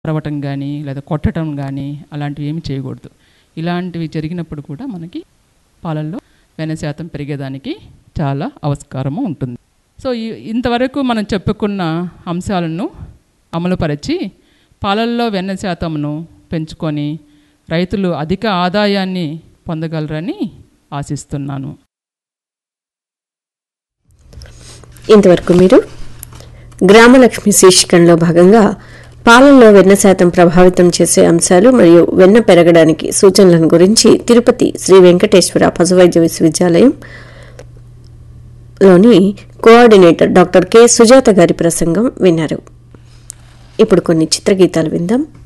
అరవటం కానీ లేదా కొట్టడం కానీ అలాంటివి ఏమి చేయకూడదు. ఇలాంటివి జరిగినప్పుడు కూడా మనకి పాలల్లో వెన్న శాతం పెరిగేదానికి చాలా ఆస్కారము ఉంటుంది. సో ఇంతవరకు మనం చెప్పుకున్న అంశాలను అమలుపరిచి పాలల్లో వెన్న శాతంను పెంచుకొని రైతులు అధిక ఆదాయాన్ని పొందగలరని ఆశిస్తున్నాను. ఇంతవరకు మీరు గ్రామలక్ష్మి శీర్షికంలో భాగంగా పాలల్లో వెన్న శాతం ప్రభావితం చేసే అంశాలు మరియు వెన్న పెరగడానికి సూచనలను గురించి Tirupati Shri Venkateswara పశువైద్య విశ్వవిద్యాలయంలోని coordinator doctor K Sujatha గారి ప్రసంగం విన్నారు. ఇప్పుడు కొన్ని చిత్రగీతాలు విందాం.